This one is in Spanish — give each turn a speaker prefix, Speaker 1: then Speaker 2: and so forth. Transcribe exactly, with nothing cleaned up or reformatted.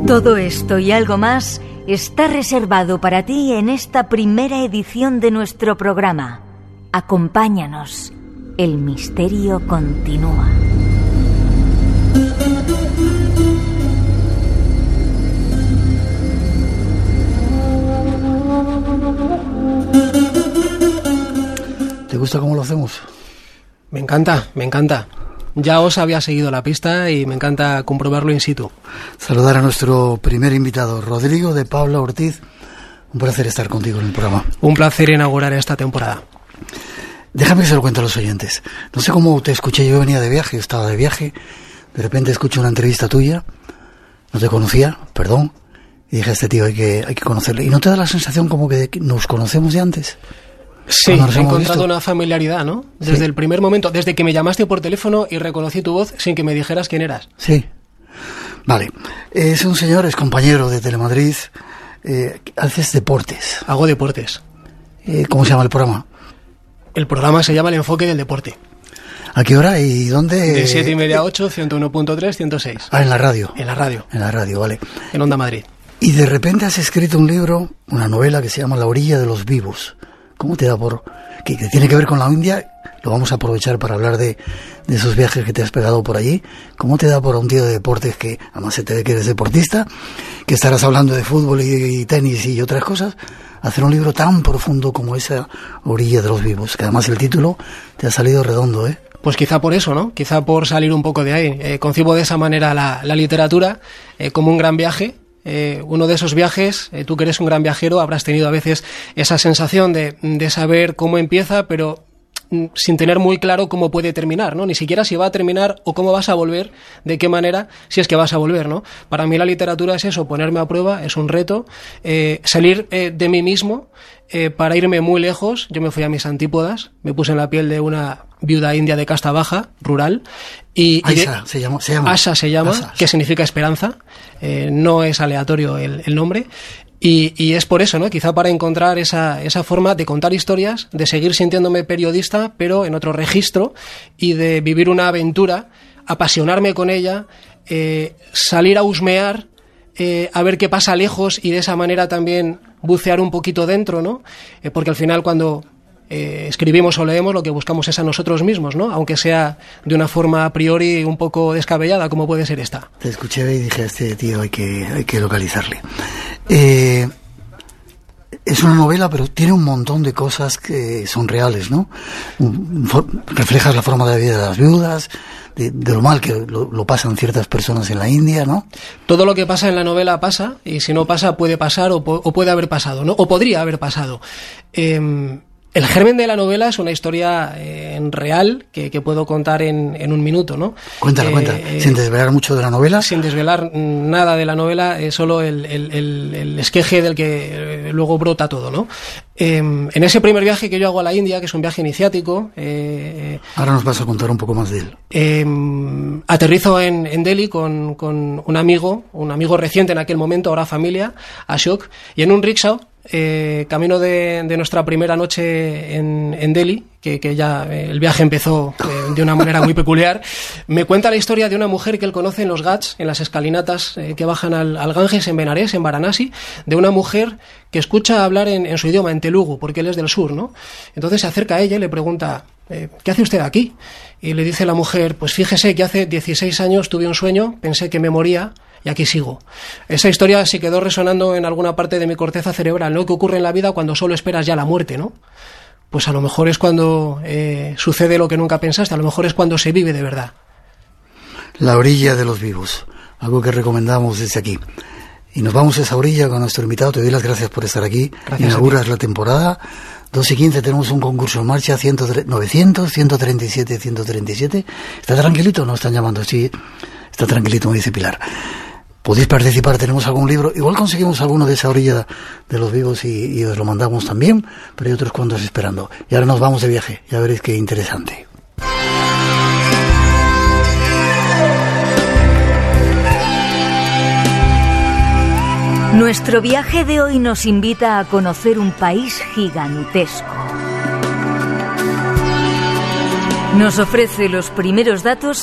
Speaker 1: Todo esto y algo más está reservado para ti en esta primera edición de nuestro programa. Acompáñanos. El misterio continúa.
Speaker 2: ¿Te gusta cómo lo hacemos?
Speaker 3: Me encanta, me encanta. Ya os había seguido la pista y me encanta comprobarlo in situ.
Speaker 2: Saludar a nuestro primer invitado, Rodrigo de Paula Ortiz. Un placer estar contigo en el programa.
Speaker 3: Un placer inaugurar esta temporada.
Speaker 2: Déjame que se lo cuente a los oyentes. No sé cómo te escuché, yo venía de viaje, estaba de viaje, de repente escucho una entrevista tuya, no te conocía, perdón, y dije a este tío hay que, hay que conocerle. ¿Y no te da la sensación como que nos conocemos de antes?
Speaker 3: Sí, he encontrado visto? una familiaridad, ¿no? Desde ¿Sí? el primer momento, desde que me llamaste por teléfono y reconocí tu voz sin que me dijeras quién eras.
Speaker 2: Sí, vale. Es un señor, es compañero de Telemadrid, eh, haces deportes.
Speaker 3: Hago deportes.
Speaker 2: Eh, ¿Cómo se llama el programa?
Speaker 3: El programa se llama El Enfoque del Deporte.
Speaker 2: ¿A qué hora y dónde?
Speaker 3: De siete y media a ocho, ciento uno punto tres, ciento seis.
Speaker 2: Ah, en la radio.
Speaker 3: En la radio.
Speaker 2: En la radio, vale.
Speaker 3: En Onda Madrid.
Speaker 2: Y de repente has escrito un libro, una novela que se llama La orilla de los vivos. ¿Cómo te da por...? Que, que tiene que ver con la India, lo vamos a aprovechar para hablar de, de esos viajes que te has pegado por allí. ¿Cómo te da por un tío de deportes que, además se te ve que eres deportista, que estarás hablando de fútbol y, y tenis y otras cosas, hacer un libro tan profundo como esa orilla de los vivos? Que además el título te ha salido redondo, ¿eh?
Speaker 3: Pues quizá por eso, ¿no? Quizá por salir un poco de ahí. Eh, concibo de esa manera la, la literatura eh, como un gran viaje. Eh, uno de esos viajes, eh, tú que eres un gran viajero, habrás tenido a veces esa sensación de, de saber cómo empieza, pero mm, sin tener muy claro cómo puede terminar, ¿no? Ni siquiera si va a terminar o cómo vas a volver, de qué manera, si es que vas a volver, ¿no? Para mí la literatura es eso, ponerme a prueba, es un reto, eh, salir eh, de mí mismo eh, para irme muy lejos. Yo me fui a mis antípodas, me puse en la piel de una viuda india de casta baja, rural, y, y de,
Speaker 2: Asha se llama, se llama.
Speaker 3: Asha se llama, Asha, que significa esperanza, eh, no es aleatorio el, el nombre, y, y es por eso, ¿no? Quizá para encontrar esa, esa forma de contar historias, de seguir sintiéndome periodista, pero en otro registro, y de vivir una aventura, apasionarme con ella, eh, salir a husmear, eh, a ver qué pasa lejos, y de esa manera también bucear un poquito dentro, ¿no? Eh, porque al final cuando Eh, escribimos o leemos, lo que buscamos es a nosotros mismos, ¿no? Aunque sea de una forma a priori un poco descabellada, como puede ser esta.
Speaker 2: Te escuché y dije, este tío hay que, hay que localizarle. Eh, es una novela, pero tiene un montón de cosas que son reales, ¿no? Reflejas la forma de la vida de las viudas, de, de lo mal que lo, lo pasan ciertas personas en la India, ¿no?
Speaker 3: Todo lo que pasa en la novela pasa, y si no pasa puede pasar o, po- o puede haber pasado, ¿no? O podría haber pasado. Eh, El germen de la novela es una historia eh, real que, que puedo contar en, en un minuto, ¿no?
Speaker 2: Cuéntala, eh, cuéntala. Eh, sin desvelar mucho de la novela.
Speaker 3: Sin desvelar nada de la novela, es solo el, el, el, el esqueje del que luego brota todo, ¿no? Eh, en ese primer viaje que yo hago a la India, que es un viaje iniciático... Eh,
Speaker 2: Ahora nos vas a contar un poco más de él.
Speaker 3: Eh, aterrizo en, en Delhi con, con un amigo, un amigo reciente en aquel momento, ahora familia, Ashok, y en un rickshaw, Eh, camino de, de nuestra primera noche en, en Delhi, que, que ya eh, el viaje empezó eh, de una manera muy peculiar, me cuenta la historia de una mujer que él conoce en los Ghats, en las escalinatas eh, que bajan al, al Ganges, en Benares, en Varanasi, de una mujer que escucha hablar en, en su idioma, en telugu, porque él es del sur, ¿no? Entonces se acerca a ella y le pregunta, eh, ¿qué hace usted aquí? Y le dice la mujer, pues fíjese que hace dieciséis años tuve un sueño, pensé que me moría, y aquí sigo. Esa historia se quedó resonando en alguna parte de mi corteza cerebral, ¿no? ¿Qué ocurre en la vida cuando solo esperas ya la muerte, ¿no? Pues a lo mejor es cuando eh, sucede lo que nunca pensaste, a lo mejor es cuando se vive de verdad.
Speaker 2: La orilla de los vivos, algo que recomendamos desde aquí. Y nos vamos a esa orilla con nuestro invitado. Te doy las gracias por estar aquí.
Speaker 3: Gracias.
Speaker 2: Inauguras la temporada. dos y quince tenemos un concurso en marcha, novecientos, ciento treinta y siete, ciento treinta y siete. ¿Está tranquilito? No están llamando. Sí, está tranquilito, me dice Pilar. Podéis participar, tenemos algún libro, igual conseguimos alguno de esa orilla de los vivos y, y os lo mandamos también, pero hay otros cuantos esperando. Y ahora nos vamos de viaje, ya veréis qué interesante.
Speaker 1: Nuestro viaje de hoy nos invita a conocer un país gigantesco. Nos ofrece los primeros datos